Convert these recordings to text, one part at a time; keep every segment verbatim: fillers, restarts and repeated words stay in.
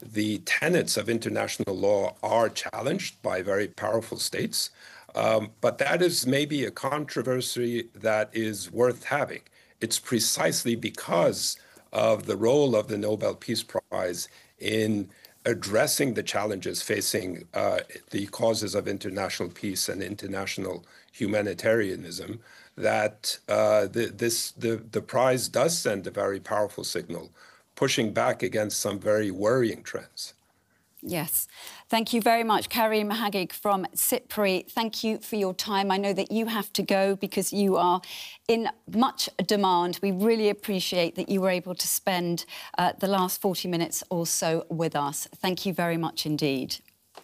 the tenets of international law are challenged by very powerful states. Um, but that is maybe a controversy that is worth having. It's precisely because of the role of the Nobel Peace Prize in addressing the challenges facing uh, the causes of international peace and international humanitarianism that uh, the, this, the, the prize does send a very powerful signal, pushing back against some very worrying trends. Yes. Thank you very much, Karim Hagig from SIPRI. Thank you for your time. I know that you have to go because you are in much demand. We really appreciate that you were able to spend uh, the last forty minutes or so with us. Thank you very much indeed.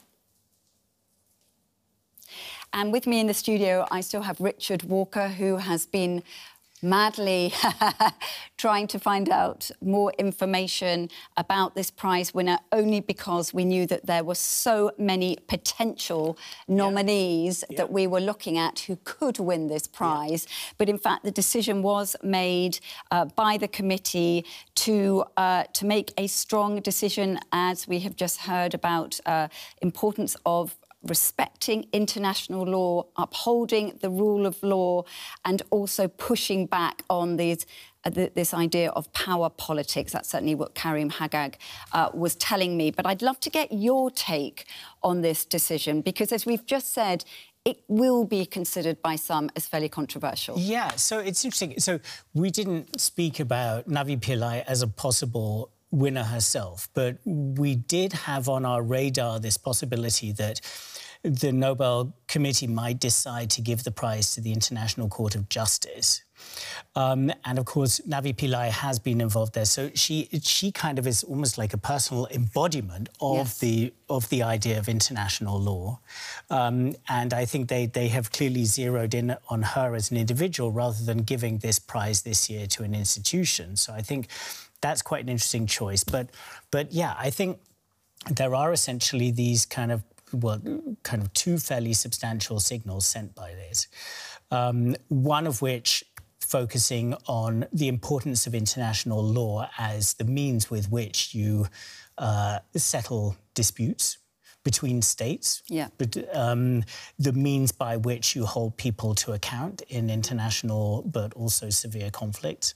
And with me in the studio, I still have Richard Walker, who has been madly trying to find out more information about this prize winner, only because we knew that there were so many potential nominees yeah. Yeah. that we were looking at who could win this prize. Yeah. But in fact, the decision was made uh, by the committee to uh, to make a strong decision, as we have just heard, about uh, importance of respecting international law, upholding the rule of law, and also pushing back on these, uh, th this idea of power politics. That's certainly what Karim Hagig uh, was telling me. But I'd love to get your take on this decision, because as we've just said, it will be considered by some as fairly controversial. Yeah, so it's interesting. So we didn't speak about Navi Pillay as a possible winner herself, but we did have on our radar this possibility that the Nobel Committee might decide to give the prize to the International Court of Justice. Um, and of course, Navi Pillay has been involved there, so she she kind of is almost like a personal embodiment of yes. the of the idea of international law. Um, and I think they they have clearly zeroed in on her as an individual rather than giving this prize this year to an institution. So I think that's quite an interesting choice. But, but yeah, I think there are essentially these kind of, well, kind of two fairly substantial signals sent by this. Um, one of which focusing on the importance of international law as the means with which you uh, settle disputes between states, yeah. but um, the means by which you hold people to account in international but also severe conflicts.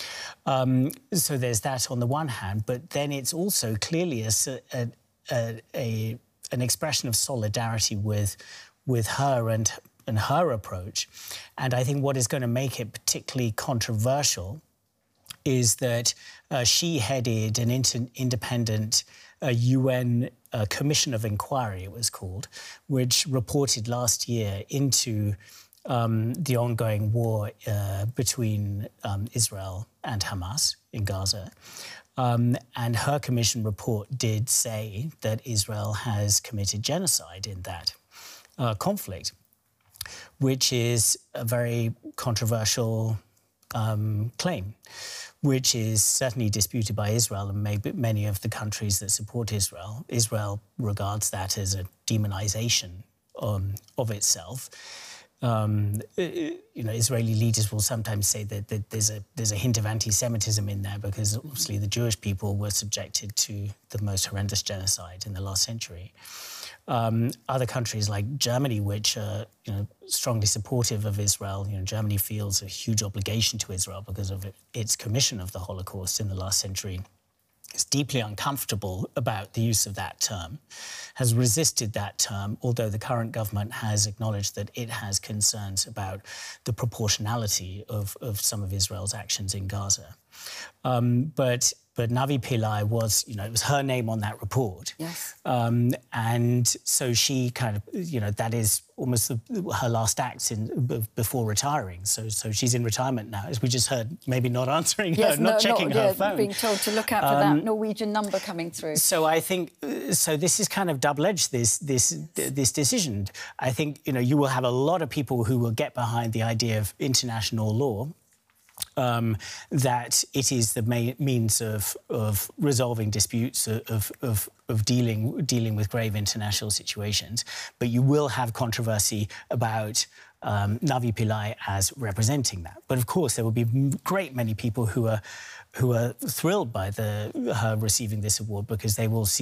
Um, so there's that on the one hand, but then it's also clearly a, a, a, a, an expression of solidarity with, with her and, and her approach. And I think what is going to make it particularly controversial is that uh, she headed an inter independent uh, U N uh, Commission of Inquiry, it was called, which reported last year into Um, the ongoing war uh, between um, Israel and Hamas in Gaza. Um, and her commission report did say that Israel has committed genocide in that uh, conflict, which is a very controversial um, claim, which is certainly disputed by Israel and maybe many of the countries that support Israel. Israel regards that as a demonization um, of itself. Um, you know, Israeli leaders will sometimes say that, that there's a there's a hint of anti-Semitism in there because obviously the Jewish people were subjected to the most horrendous genocide in the last century. Um, other countries like Germany, which are you know strongly supportive of Israel, you know, Germany feels a huge obligation to Israel because of it, its commission of the Holocaust in the last century. Is deeply uncomfortable about the use of that term, has resisted that term, although the current government has acknowledged that it has concerns about the proportionality of, of some of Israel's actions in Gaza. Um, but but Navi Pillay was, you know, it was her name on that report. Yes. Um, and so she kind of, you know, that is almost the, her last act in, before retiring. So so she's in retirement now, as we just heard, maybe not answering yes, her, not no, checking not, her yeah, phone. being told to look out for um, that Norwegian number coming through. So I think, so this is kind of double-edged, this, this, this decision. I think, you know, you will have a lot of people who will get behind the idea of international law, Um, that it is the main means of, of resolving disputes, of, of, of dealing, dealing with grave international situations. But you will have controversy about um, Navi Pillay as representing that. But of course, there will be a great many people who are, who are thrilled by the, her receiving this award because they will see